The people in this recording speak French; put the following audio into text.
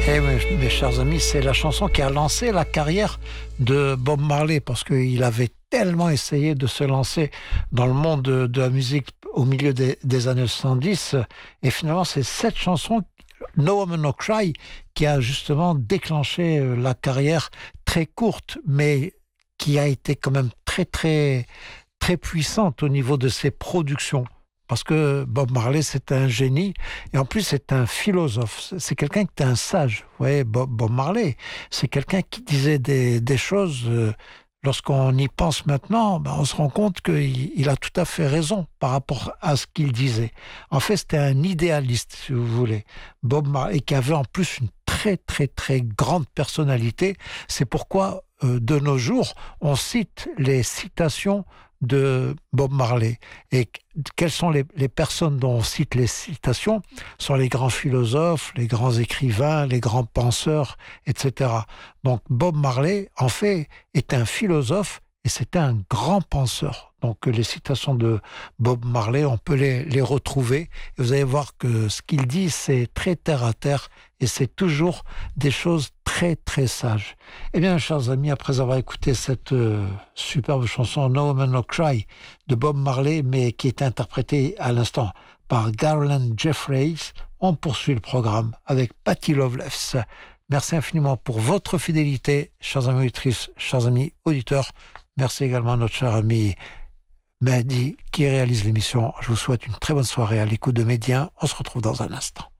Eh mes chers amis, c'est la chanson qui a lancé la carrière de Bob Marley parce qu'il avait tellement essayé de se lancer dans le monde de la musique au milieu des années 70 et finalement c'est cette chanson No Woman No Cry qui a justement déclenché la carrière très courte mais qui a été quand même très puissante au niveau de ses productions. Parce que Bob Marley, c'est un génie, et en plus, c'est un philosophe. C'est quelqu'un qui était un sage. Vous voyez, Bob Marley, c'est quelqu'un qui disait des choses, lorsqu'on y pense maintenant, on se rend compte qu'il a tout à fait raison par rapport à ce qu'il disait. En fait, c'était un idéaliste, si vous voulez. Bob Marley, qui avait en plus une très grande personnalité. C'est pourquoi, de nos jours, on cite les citations de Bob Marley. Et quelles sont les personnes dont on cite les citations sont les grands philosophes, les grands écrivains, les grands penseurs, etc. Donc Bob Marley, en fait, est un philosophe et c'était un grand penseur. Donc les citations de Bob Marley, on peut les retrouver. Et vous allez voir que ce qu'il dit, c'est très terre à terre et c'est toujours des choses très sages. Eh bien, chers amis, après avoir écouté cette superbe chanson No Woman No Cry de Bob Marley, mais qui est interprétée à l'instant par Garland Jeffreys, on poursuit le programme avec Patty Loveless. Merci infiniment pour votre fidélité, chers amis auditrices, chers amis auditeurs. Merci également à notre cher ami Mehdi qui réalise l'émission. Je vous souhaite une très bonne soirée à l'écoute de Média. On se retrouve dans un instant.